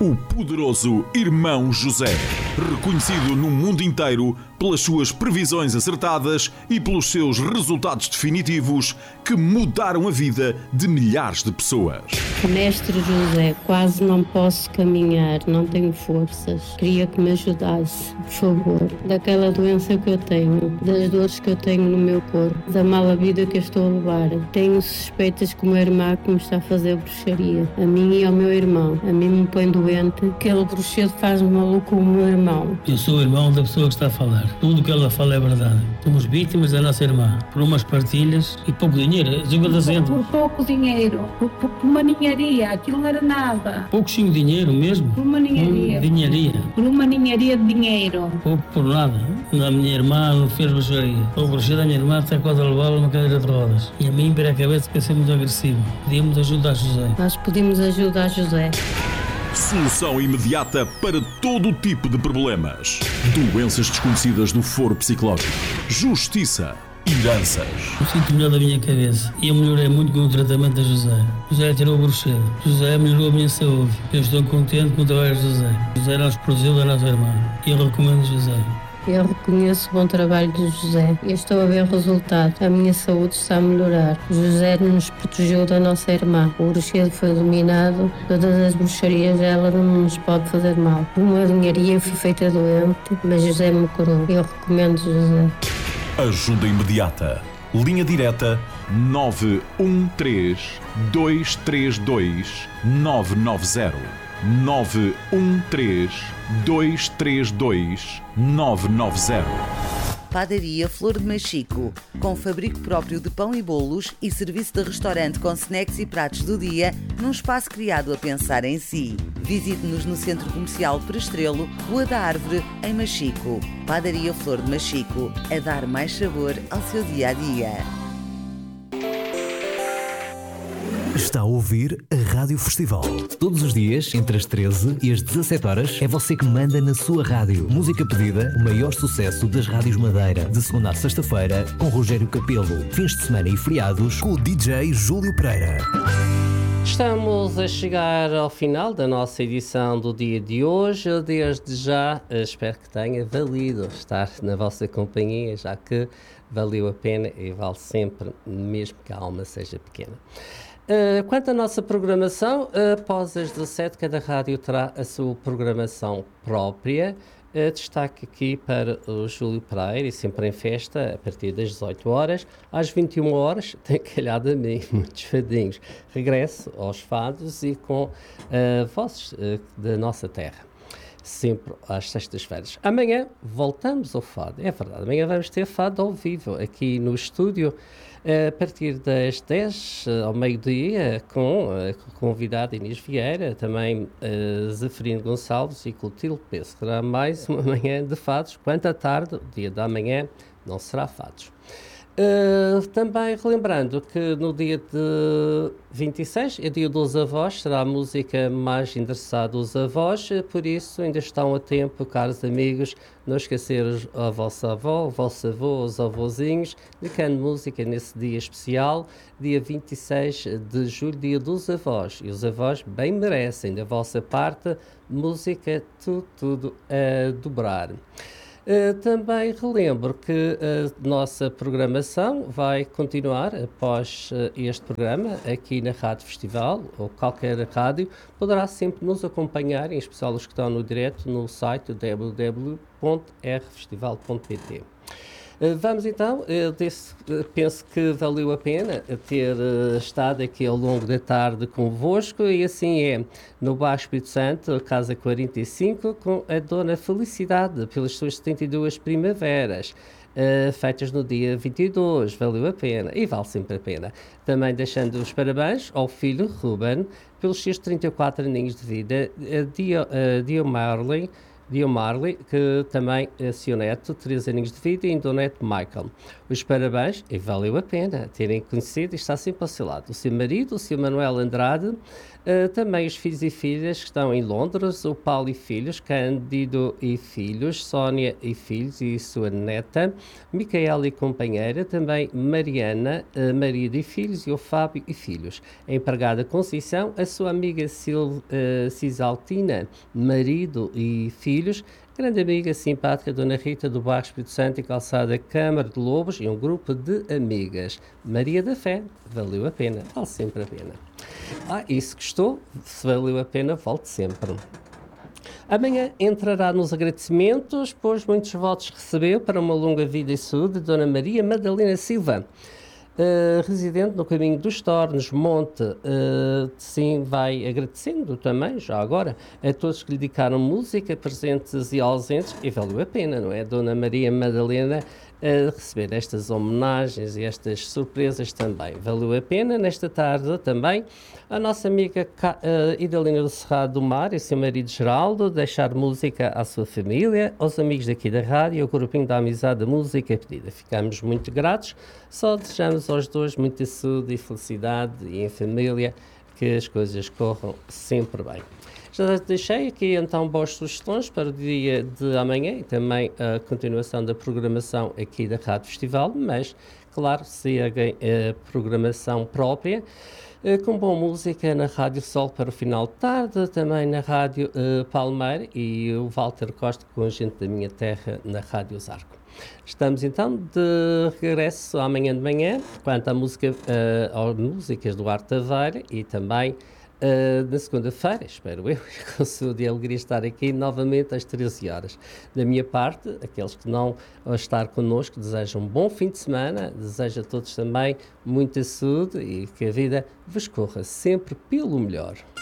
O poderoso Irmão José, reconhecido no mundo inteiro pelas suas previsões acertadas e pelos seus resultados definitivos que mudaram a vida de milhares de pessoas. Mestre José, quase não posso caminhar, não tenho forças. Queria que me ajudasse, por favor. Daquela doença que eu tenho, das dores que eu tenho no meu corpo, da mala vida que eu estou a levar. Tenho suspeitas que uma irmã que me está a fazer bruxaria, a mim e ao meu irmão. A mim me põe doente, aquele bruxedo faz-me maluco o meu irmão. Eu sou o irmão da pessoa que está a falar. Tudo o que ela fala é verdade. Somos vítimas da nossa irmã, por umas partilhas e pouco dinheiro. Por pouco dinheiro, por uma ninharia, aquilo não era nada. Pouquinho dinheiro mesmo? Por uma ninharia. Dinharia. Por uma ninharia de dinheiro. Pouco por nada. A minha irmã não fez bruxaria. O bruxedo da minha irmã está quase a levá-la numa cadeira de rodas. E a mim, para a cabeça, pensei muito agressivo. Pedimos ajuda a José. Nós pedimos ajuda a José. Solução imediata para todo o tipo de problemas. Doenças desconhecidas do foro psicológico. Justiça. Heranças. Eu sinto melhor da minha cabeça e eu melhorei muito com o tratamento da José. José tirou o bruxedo. José melhorou a minha saúde. Eu estou contente com o trabalho de José. José nos protegeu da nossa irmã. E eu recomendo José. Eu reconheço o bom trabalho de José e estou a ver o resultado. A minha saúde está a melhorar. José nos protegeu da nossa irmã. O bruxedo foi dominado. Todas as bruxarias ela não nos pode fazer mal. Uma dinharia fui feita doente, mas José me curou. Eu recomendo José. Ajuda imediata. Linha direta 913 232 990. 913 232 990. Padaria Flor de Machico, com fabrico próprio de pão e bolos e serviço de restaurante com snacks e pratos do dia, num espaço criado a pensar em si. Visite-nos no Centro Comercial Prestrelo, Rua da Árvore, em Machico. Padaria Flor de Machico, a dar mais sabor ao seu dia-a-dia. Está a ouvir a Rádio Festival. Todos os dias, entre as 13 e as 17 horas, é você que manda na sua rádio. Música pedida, o maior sucesso das rádios Madeira. De segunda a sexta-feira, com Rogério Capelo. Fins de semana e feriados, com o DJ Júlio Pereira. Estamos a chegar ao final da nossa edição do dia de hoje. Eu desde já espero que tenha valido estar na vossa companhia, já que valeu a pena e vale sempre, mesmo que a alma seja pequena. Quanto à nossa programação, após as 17, cada rádio terá a sua programação própria. Destaque aqui para o Júlio Pereira, e sempre em festa, a partir das 18 horas, às 21 horas, tem calhado a mim, muitos fadinhos. Regresso aos fados e com vozes da nossa terra. Sempre às sextas-feiras. Amanhã voltamos ao fado. É verdade, amanhã vamos ter fado ao vivo aqui no estúdio, a partir das 10 ao meio-dia, com a convidada Inês Vieira, também Zeferino Gonçalves e Clotilde Peço. Será mais uma manhã de fados. Quanto à tarde, o dia da manhã, não será fados. Também relembrando que no dia de 26 é dia dos avós, será a música mais endereçada aos avós, por isso ainda estão a tempo, caros amigos, não esquecer a vossa avó, o vosso avô, os avôzinhos, dedicando música nesse dia especial, dia 26 de julho, dia dos avós, e os avós bem merecem da vossa parte música tudo a dobrar. Também relembro que a nossa programação vai continuar após este programa aqui na Rádio Festival, ou qualquer rádio, poderá sempre nos acompanhar, em especial os que estão no direto, no site www.rfestival.pt. Vamos então, penso que valeu a pena ter estado aqui ao longo da tarde convosco, e assim é no Baixo Espírito Santo, Casa 45, com a Dona Felicidade, pelas suas 72 primaveras, feitas no dia 22, valeu a pena, e vale sempre a pena. Também deixando os parabéns ao filho Ruben, pelos seus 34 aninhos de vida, Dio Marley, que também é seu neto, 3 aninhos de vida, e do neto Michael. Os parabéns, e valeu a pena terem conhecido, e está sempre ao seu lado, o seu marido, o seu Manuel Andrade, Também os filhos e filhas que estão em Londres, o Paulo e filhos, Cândido e filhos, Sónia e filhos e sua neta, Micaela e companheira, também Mariana, marido e filhos, e o Fábio e filhos. A empregada Conceição, a sua amiga Cisaltina, marido e filhos, grande amiga simpática Dona Rita do bairro Espírito Santo e calçada Câmara de Lobos e um grupo de amigas. Maria da Fé, valeu a pena, vale sempre a pena. Isso gostou, se valeu a pena, volte sempre. Amanhã entrará nos agradecimentos, pois muitos votos recebeu para uma longa vida e saúde Dona Maria Madalena Silva. Residente no caminho dos Tornos, Monte, sim, vai agradecendo também, já agora, a todos que lhe dedicaram música, presentes e ausentes, e valeu a pena, não é? Dona Maria Madalena receber estas homenagens e estas surpresas também. Valeu a pena, nesta tarde também, a nossa amiga Idalina do Cerrado do Mar e seu marido Geraldo deixar música à sua família, aos amigos daqui da rádio e ao grupinho da amizade da música pedida. Ficamos muito gratos, só desejamos aos dois muita saúde e felicidade e em família que as coisas corram sempre bem. Já deixei aqui então boas sugestões para o dia de amanhã e também a continuação da programação aqui da Rádio Festival, mas, claro, seguem a programação própria, com boa música na Rádio Sol para o final de tarde, também na Rádio Palmeira e o Walter Costa com a gente da minha terra na Rádio Zarco. Estamos então de regresso amanhã de manhã, quanto à música, às músicas do Arte Taveira e também na segunda-feira, espero eu, com saúde e alegria estar aqui novamente às 13 horas. Da minha parte, aqueles que não vão estar connosco, desejo um bom fim de semana, desejo a todos também muita saúde e que a vida vos corra sempre pelo melhor.